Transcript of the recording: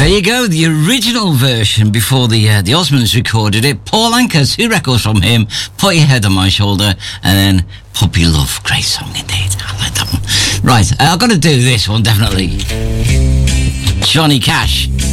There you go, the original version before the Osmonds recorded it. Paul Anka, 2 records from him, Put Your Head on My Shoulder, and then Puppy Love. Great song indeed. I like that one. Right, I've got to do this one, definitely. Johnny Cash.